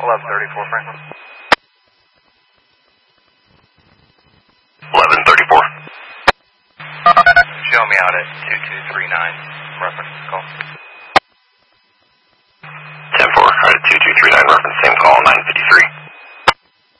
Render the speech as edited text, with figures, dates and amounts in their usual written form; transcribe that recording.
1134 Franklin. 1134. Show me out at 2239. Reference call. 10-4, alright, 2239, reference, same call, 953.